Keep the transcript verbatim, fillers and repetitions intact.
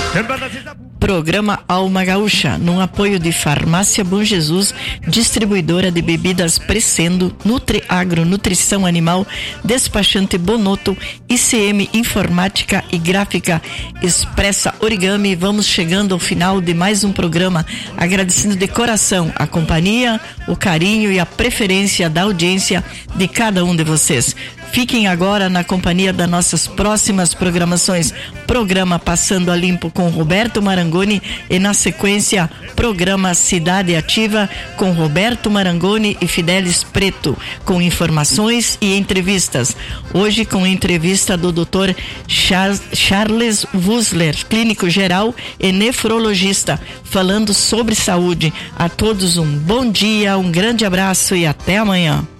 Programa Alma Gaúcha, num apoio de Farmácia Bom Jesus, distribuidora de bebidas Crescendo, Nutri Agro, Nutrição Animal, Despachante Bonotto, I C M Informática e Gráfica, Expressa Origami. Vamos chegando ao final de mais um programa, agradecendo de coração a companhia, o carinho e a preferência da audiência de cada um de vocês. Fiquem agora na companhia das nossas próximas programações. Programa Passando a Limpo com Roberto Marangoni e, na sequência, programa Cidade Ativa com Roberto Marangoni e Fidelis Preto, com informações e entrevistas. Hoje com entrevista do doutor Charles Wusler, clínico geral e nefrologista, falando sobre saúde. A todos um bom dia, um grande abraço e até amanhã.